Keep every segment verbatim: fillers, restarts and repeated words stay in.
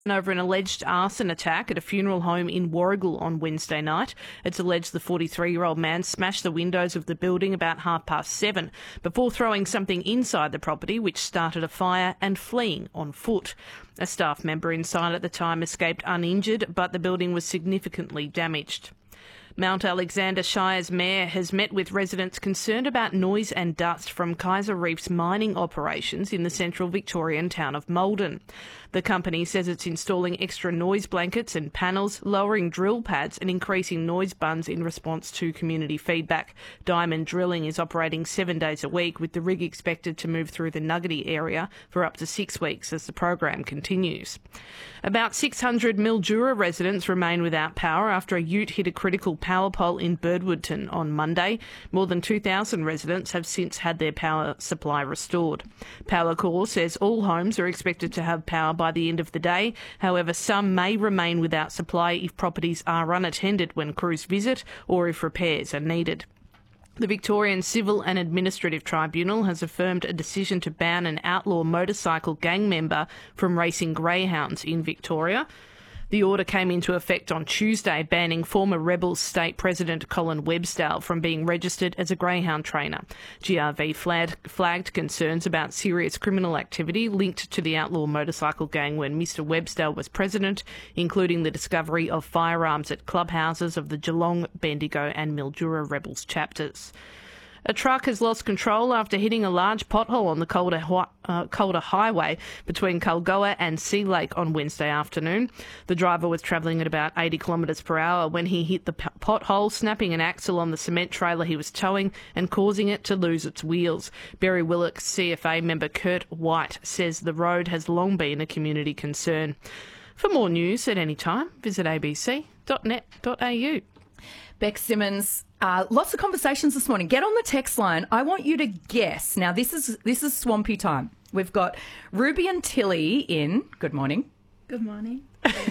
over an alleged arson attack at a funeral home in Warragul on Wednesday night. It's alleged the forty-three-year-old man smashed the windows of the building about half past seven before throwing something inside the property, which started a fire, and fleeing on foot. A staff member inside at the time escaped uninjured, but the building was significantly damaged. Mount Alexander Shire's mayor has met with residents concerned about noise and dust from Kaiser Reef's mining operations in the central Victorian town of Maldon. The company says it's installing extra noise blankets and panels, lowering drill pads and increasing noise bunds in response to community feedback. Diamond Drilling is operating seven days a week, with the rig expected to move through the Nuggety area for up to six weeks as the program continues. About six hundred Mildura residents remain without power after a ute hit a critical power pole in Birdwoodton on Monday. More than two thousand residents have since had their power supply restored. Powercor says all homes are expected to have power by the end of the day. However, some may remain without supply if properties are unattended when crews visit or if repairs are needed. The Victorian Civil and Administrative Tribunal has affirmed a decision to ban an outlaw motorcycle gang member from racing greyhounds in Victoria. The order came into effect on Tuesday, banning former Rebels state president Colin Webstall from being registered as a greyhound trainer. G R V flagged, flagged concerns about serious criminal activity linked to the outlaw motorcycle gang when Mister Webstall was president, including the discovery of firearms at clubhouses of the Geelong, Bendigo and Mildura Rebels chapters. A truck has lost control after hitting a large pothole on the Calder, uh, Calder Highway between Culgoa and Sea Lake on Wednesday afternoon. The driver was travelling at about eighty kilometres per hour when he hit the pothole, snapping an axle on the cement trailer he was towing and causing it to lose its wheels. Berry Willock C F A member Kurt White says the road has long been a community concern. For more news at any time, visit a b c dot net dot a u. Beck Simmons, uh, lots of conversations this morning. Get on the text line. I want you to guess. Now, this is this is swampy time. We've got Ruby and Tilly in. Good morning. Good morning.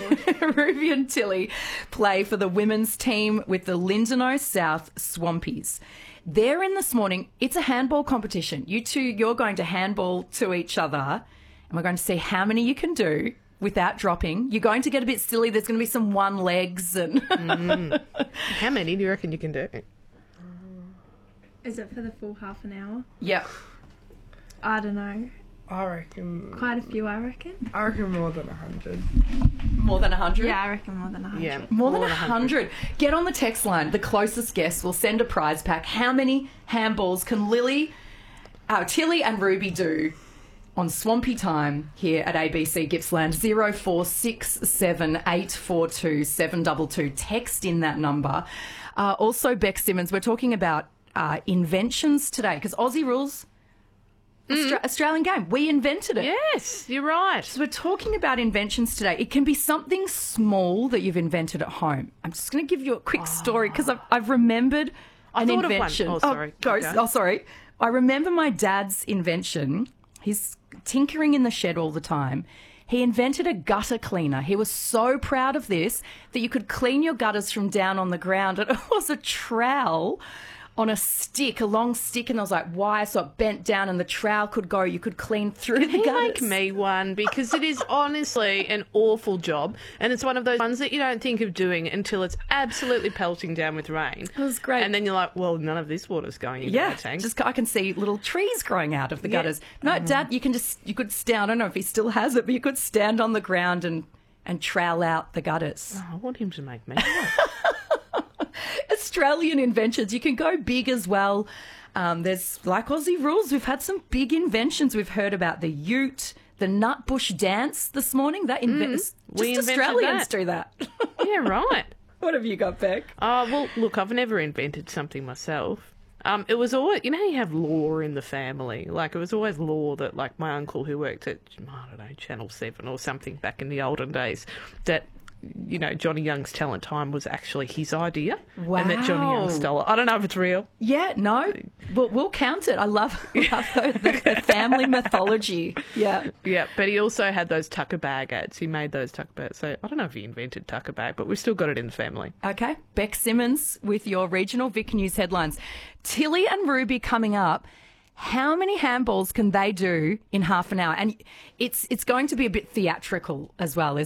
Ruby and Tilly play for the women's team with the Lindeno South Swampies. They're in this morning. It's a handball competition. You two, you're going to handball to each other, and we're going to see how many you can do without dropping. You're going to get a bit silly. There's going to be some one legs and. mm. How many do you reckon you can do? Is it for the full half an hour? Yep. I don't know. I reckon. Quite a few, I reckon. I reckon more than a hundred. More than a hundred? Yeah, I reckon more than a hundred. Yeah, more, more than a hundred. Get on the text line. The closest guest will send a prize pack. How many handballs can Lily, uh, Tilly, and Ruby do on Swampy Time here at A B C Gippsland? Zero four six seven eight four two seven two two. Text in that number. Uh, also, Beck Simmons, we're talking about uh, inventions today because Aussie Rules, mm. Austra- Australian game, we invented it. Yes, you're right. So we're talking about inventions today. It can be something small that you've invented at home. I'm just going to give you a quick oh. story because I've, I've remembered I an thought invention. Of one. Oh, sorry. Oh, okay. oh, sorry. I remember my dad's invention. He's tinkering in the shed all the time. He invented a gutter cleaner. He was so proud of this that you could clean your gutters from down on the ground. And it was a trowel on a stick, a long stick, and there was like wire, so it bent down and the trowel could go. You could clean through Can the he gutters. Make me one, because it is honestly an awful job, and it's one of those ones that you don't think of doing until it's absolutely pelting down with rain. It was great. And then you're like, well, none of this water's going into yeah, the tank. Just I can see little trees growing out of the Yeah. gutters. No, Mm. Dad, you can just you could stand. I don't know if he still has it, but you could stand on the ground and and trowel out the gutters. Oh, I want him to make me one. Australian inventions. You can go big as well. Um, there's, like Aussie Rules, we've had some big inventions. We've heard about the ute, the nutbush dance this morning. That inven- Mm, just we invented Australians that. do that. Yeah, right. What have you got, Beck? Oh, well, look, I've never invented something myself. Um, it was always, you know, you have law in the family. Like, it was always law that, like, my uncle who worked at, I don't know, Channel seven or something back in the olden days, that, you know, Johnny Young's Talent Time was actually his idea. Wow. And that Johnny Young stole it. I don't know if it's real. Yeah, no, we'll, we'll count it. I love, love the, the, the family mythology. Yeah. Yeah, but he also had those Tucker bag ads. He made those Tucker bags. So I don't know if he invented Tucker bag, but we've still got it in the family. Okay. Beck Simmons with your regional Vic News headlines. Tilly and Ruby coming up. How many handballs can they do in half an hour? And it's it's going to be a bit theatrical as well, isn't it?